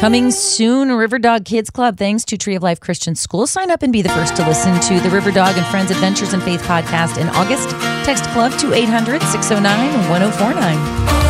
Coming soon, River Dog Kids Club. Thanks to Tree of Life Christian School. Sign up and be the first to listen to the River Dog and Friends Adventures in Faith podcast in August. Text club to 800-609-1049.